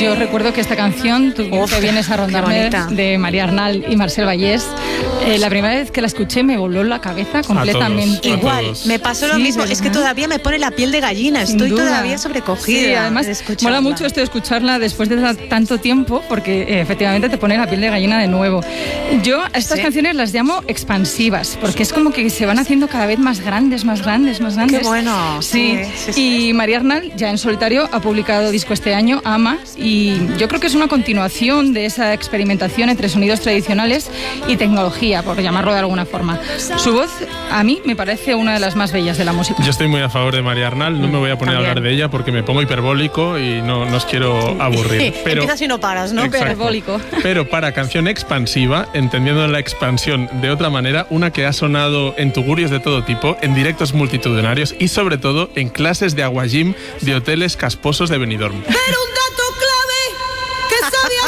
Yo recuerdo que esta canción, tú que vienes a rondarme, de María Arnal y Marcel Vallés, la primera vez que la escuché me voló la cabeza completamente. Igual, me pasó lo mismo, es que todavía me pone la piel de gallina, estoy todavía sobrecogida. Sí, además mola mucho esto de escucharla después de tanto tiempo, porque efectivamente te pone la piel de gallina de nuevo. Yo a estas canciones las llamo expansivas, porque es como que se van haciendo cada vez más grandes, más grandes, más grandes. Qué bueno. Sí. Y María Arnal, ya en solitario, ha publicado disco este año, Ama, y yo creo que es una continuación de esa experimentación entre sonidos tradicionales y tecnología, por llamarlo de alguna forma. Su voz, a mí, me parece una de las más bellas de la música. Yo estoy muy a favor de María Arnal, no me voy a poner a hablar de ella porque me pongo hiperbólico y no os quiero aburrir. Pero, empiezas y no paras, ¿no? Exacto. Hiperbólico. Pero para canción expansiva, entendiendo la expansión de otra manera, una que ha sonado en tugurios de todo tipo, en directos multitudinarios y sobre todo en clases de aguagym de hoteles casposos de Benidorm. Pero un dato clave que sabía